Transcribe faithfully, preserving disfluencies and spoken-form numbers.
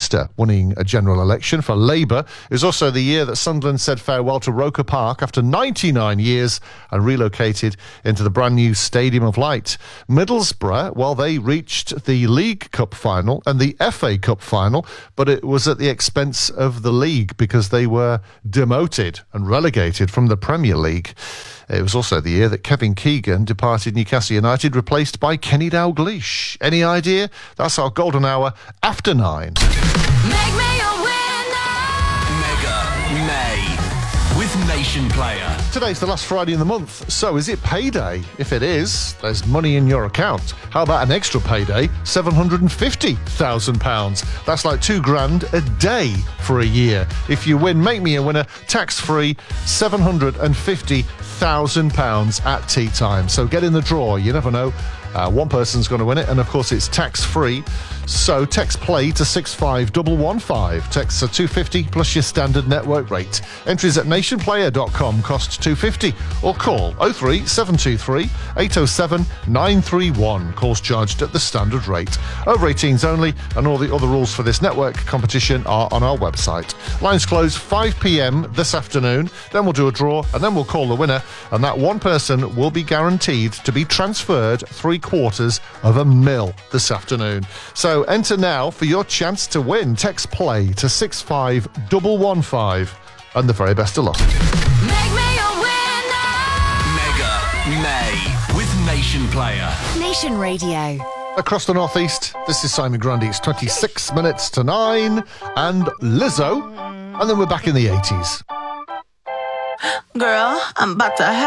Westminster winning a general election for Labour. It was also the year that Sunderland said farewell to Roker Park after ninety-nine years and relocated into the brand new Stadium of Light. Middlesbrough, well, they reached the League Cup final and the F A Cup final, but it was at the expense of the league because they were demoted and relegated from the Premier League. It was also the year that Kevin Keegan departed Newcastle United, replaced by Kenny Dalglish. Any idea? That's our golden hour after nine. Make me a winner. Mega May with Nation Player. Today's the last Friday in the month, so is it payday? If it is, there's money in your account. How about an extra payday? seven hundred fifty thousand pounds. That's like two grand a day for a year. If you win, make me a winner, tax-free, seven hundred fifty thousand pounds at tea time. So get in the draw, you never know. Uh, one person's going to win it, and of course it's tax-free. So text play to six five one one five. Texts are two hundred fifty plus your standard network rate. Entries at nationplayer dot com cost two hundred fifty, or call oh three seven two three eight oh seven nine three one. Calls charged at the standard rate. Over eighteens only, and all the other rules for this network competition are on our website. Lines close five p.m. this afternoon. Then we'll do a draw, and then we'll call the winner, and that one person will be guaranteed to be transferred three quarters of a mil this afternoon. So enter now for your chance to win. Text play to six five one one five, and the very best of luck. Make me a winner. Mega May with Nation Player. Nation Radio. Across the northeast, this is Simon Grundy. It's twenty-six minutes to nine, and Lizzo, and then we're back in the eighties. Girl, I'm about to have